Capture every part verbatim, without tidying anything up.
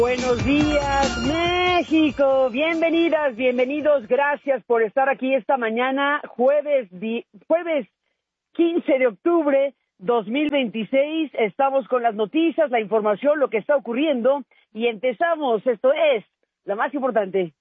Buenos días, México. Bienvenidas, bienvenidos. Gracias por estar aquí esta mañana, jueves, di- jueves quince de octubre dos mil veintiséis. Estamos con las noticias, la información, lo que está ocurriendo y empezamos. Esto es la más importante.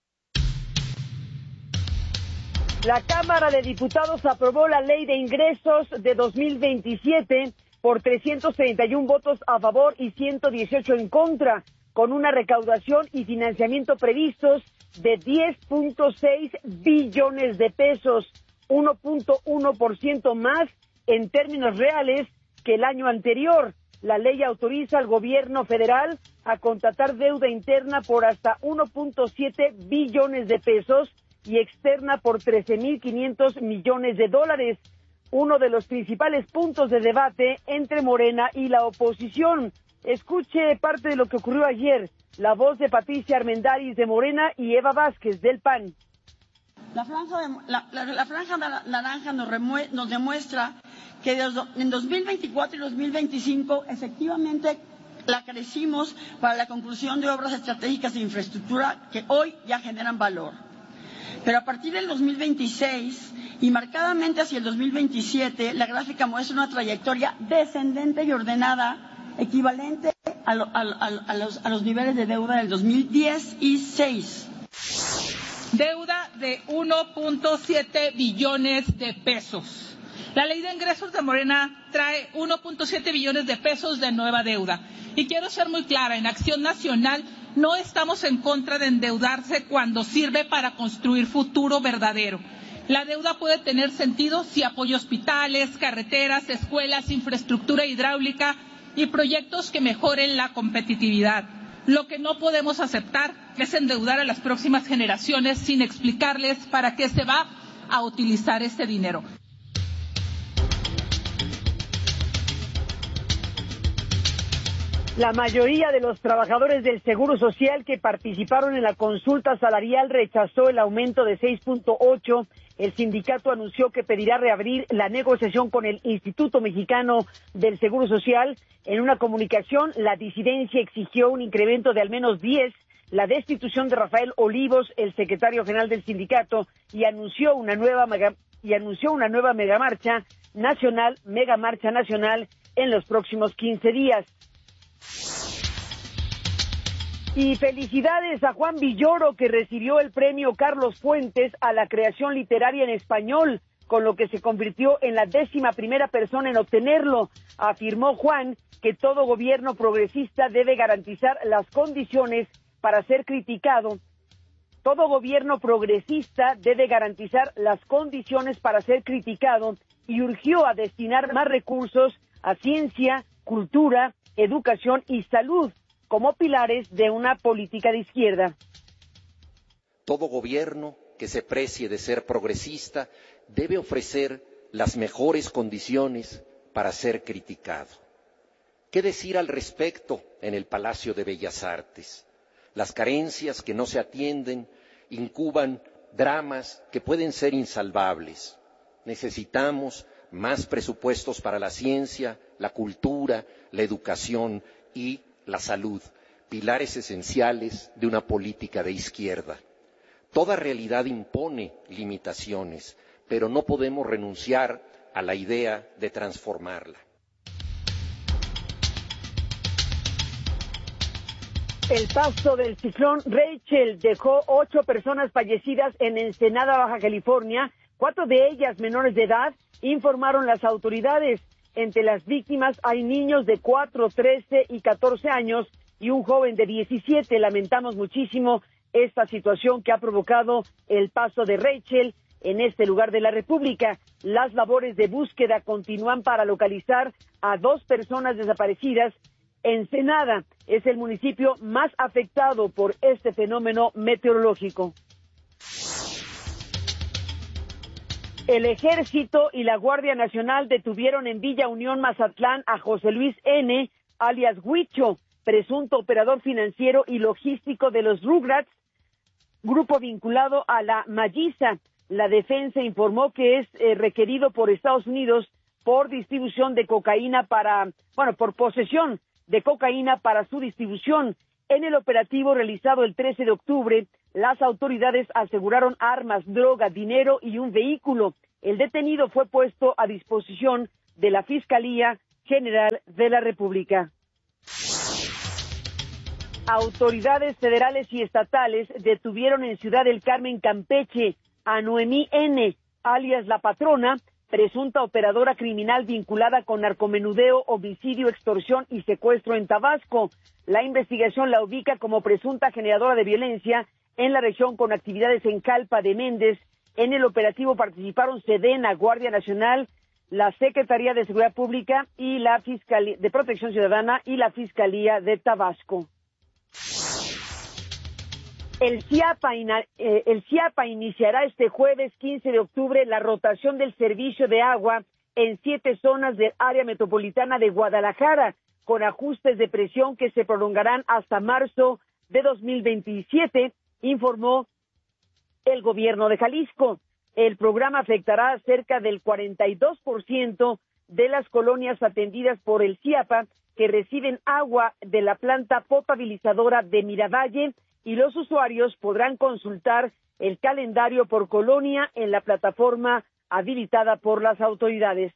La Cámara de Diputados aprobó la Ley de Ingresos de dos mil veintisiete por trescientos treinta y uno votos a favor y ciento dieciocho en contra, con una recaudación y financiamiento previstos de diez punto seis billones de pesos, uno punto uno por ciento más en términos reales que el año anterior. La ley autoriza al gobierno federal a contratar deuda interna por hasta uno punto siete billones de pesos y externa por trece mil quinientos millones de dólares, uno de los principales puntos de debate entre Morena y la oposición. Escuche parte de lo que ocurrió ayer, la voz de Patricia Armendáriz de Morena y Eva Vázquez del P A N. La franja, de, la, la, la franja naranja nos, remue, nos demuestra que de, en dos mil veinticuatro y dos mil veinticinco efectivamente la crecimos para la conclusión de obras estratégicas de infraestructura que hoy ya generan valor. Pero a partir del dos mil veintiséis y marcadamente hacia el dos mil veintisiete, la gráfica muestra una trayectoria descendente y ordenada equivalente a, lo, a, a, a, los, a los niveles de deuda del dos mil diez y seis. Deuda de uno punto siete billones de pesos. La ley de ingresos de Morena trae uno punto siete billones de pesos de nueva deuda. Y quiero ser muy clara, en Acción Nacional no estamos en contra de endeudarse cuando sirve para construir futuro verdadero. La deuda puede tener sentido si apoya hospitales, carreteras, escuelas, infraestructura hidráulica y proyectos que mejoren la competitividad. Lo que no podemos aceptar es endeudar a las próximas generaciones sin explicarles para qué se va a utilizar ese dinero. La mayoría de los trabajadores del Seguro Social que participaron en la consulta salarial rechazó el aumento de seis punto ocho. El sindicato anunció que pedirá reabrir la negociación con el Instituto Mexicano del Seguro Social. En una comunicación, la disidencia exigió un incremento de al menos diez, la destitución de Rafael Olivos, el secretario general del sindicato, y anunció una nueva mega, y anunció una nueva megamarcha nacional, megamarcha nacional en los próximos quince días. Y felicidades a Juan Villoro, que recibió el premio Carlos Fuentes a la creación literaria en español, con lo que se convirtió en la décima primera persona en obtenerlo. Afirmó Juan que todo gobierno progresista debe garantizar las condiciones para ser criticado. Todo gobierno progresista debe garantizar las condiciones para ser criticado y urgió a destinar más recursos a ciencia, cultura, educación y salud como pilares de una política de izquierda. Todo gobierno que se precie de ser progresista debe ofrecer las mejores condiciones para ser criticado. ¿Qué decir al respecto en el Palacio de Bellas Artes? Las carencias que no se atienden incuban dramas que pueden ser insalvables. Necesitamos más presupuestos para la ciencia, la cultura, la educación y la salud, pilares esenciales de una política de izquierda. Toda realidad impone limitaciones, pero no podemos renunciar a la idea de transformarla. El paso del ciclón Rachel dejó ocho personas fallecidas en Ensenada, Baja California, cuatro de ellas menores de edad, informaron las autoridades. Entre las víctimas hay niños de cuatro, trece y catorce años y un joven de diecisiete. Lamentamos muchísimo esta situación que ha provocado el paso de Rachel en este lugar de la República. Las labores de búsqueda continúan para localizar a dos personas desaparecidas. Ensenada es el municipio más afectado por este fenómeno meteorológico. El Ejército y la Guardia Nacional detuvieron en Villa Unión, Mazatlán, a José Luis N., alias Huicho, presunto operador financiero y logístico de los Rugrats, grupo vinculado a la Malliza. La defensa informó que es eh, requerido por Estados Unidos por distribución de cocaína para, bueno, por posesión de cocaína para su distribución. En el operativo realizado el trece de octubre, las autoridades aseguraron armas, droga, dinero y un vehículo. El detenido fue puesto a disposición de la Fiscalía General de la República. Autoridades federales y estatales detuvieron en Ciudad del Carmen, Campeche, a Noemí N., alias La Patrona, presunta operadora criminal vinculada con narcomenudeo, homicidio, extorsión y secuestro en Tabasco. La investigación la ubica como presunta generadora de violencia en la región con actividades en Calpa de Méndez. En el operativo participaron Sedena, Guardia Nacional, la Secretaría de Seguridad Pública y la Fiscalía de Protección Ciudadana y la Fiscalía de Tabasco. El CIAPA, eh, el CIAPA iniciará este jueves quince de octubre la rotación del servicio de agua en siete zonas del área metropolitana de Guadalajara, con ajustes de presión que se prolongarán hasta marzo de dos mil veintisiete, informó el gobierno de Jalisco. El programa afectará a cerca del cuarenta y dos por ciento de las colonias atendidas por el CIAPA que reciben agua de la planta potabilizadora de Miravalle, y los usuarios podrán consultar el calendario por colonia en la plataforma habilitada por las autoridades.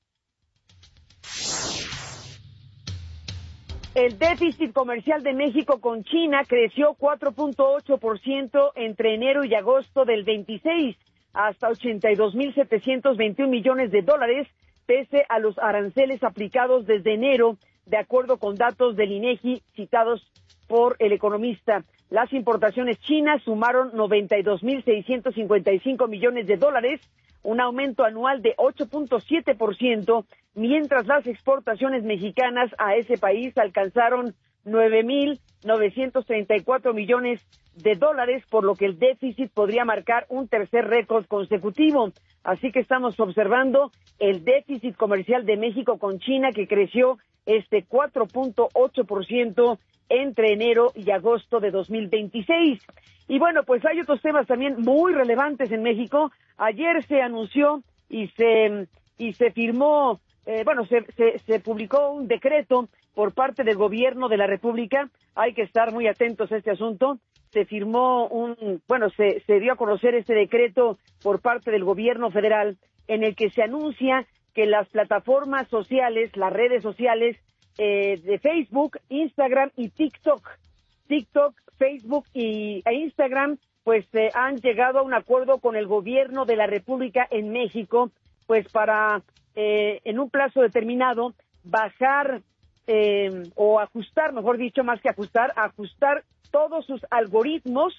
El déficit comercial de México con China creció cuatro punto ocho por ciento entre enero y agosto del veintiséis, hasta ochenta y dos mil setecientos veintiún millones de dólares, pese a los aranceles aplicados desde enero, de acuerdo con datos del INEGI citados por el economista. Las importaciones chinas sumaron noventa y dos mil seiscientos cincuenta y cinco millones de dólares, un aumento anual de ocho punto siete por ciento, mientras las exportaciones mexicanas a ese país alcanzaron nueve mil novecientos treinta y cuatro millones de dólares, por lo que el déficit podría marcar un tercer récord consecutivo. Así que estamos observando el déficit comercial de México con China, que creció este cuatro punto ocho por ciento entre enero y agosto de dos mil veintiséis. Y bueno, pues hay otros temas también muy relevantes en México. Ayer se anunció y se y se firmó, eh, bueno, se, se, se publicó un decreto por parte del gobierno de la República. Hay que estar muy atentos a este asunto. Se firmó un, bueno, se, se dio a conocer este decreto por parte del gobierno federal, en el que se anuncia que las plataformas sociales, las redes sociales eh, de Facebook, Instagram y TikTok, TikTok, Facebook y e Instagram, pues eh, han llegado a un acuerdo con el gobierno de la República en México, pues para eh, en un plazo determinado bajar eh, o ajustar, mejor dicho, más que ajustar, ajustar todos sus algoritmos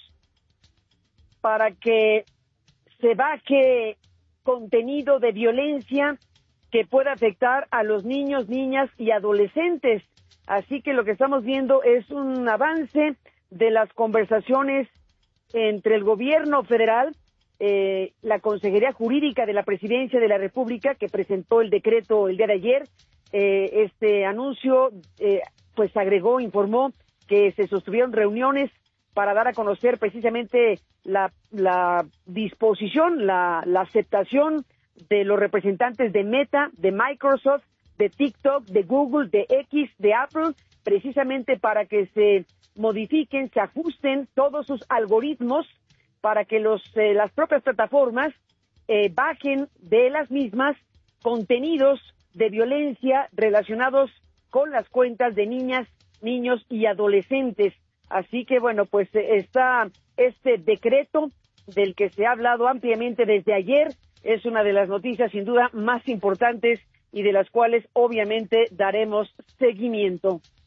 para que se baje contenido de violencia que pueda afectar a los niños, niñas y adolescentes. Así que lo que estamos viendo es un avance de las conversaciones entre el gobierno federal, eh, la Consejería Jurídica de la Presidencia de la República, que presentó el decreto el día de ayer. Eh, este anuncio, eh, pues agregó, informó que se sostuvieron reuniones para dar a conocer precisamente la, la disposición, la, la aceptación de los representantes de Meta, de Microsoft, de TikTok, de Google, de X, de Apple, precisamente para que se modifiquen, se ajusten todos sus algoritmos para que los eh, las propias plataformas eh, bajen de las mismas contenidos de violencia relacionados con las cuentas de niñas, niños y adolescentes. Así que, bueno, pues está este decreto del que se ha hablado ampliamente desde ayer. Es una de las noticias sin duda más importantes y de las cuales obviamente daremos seguimiento.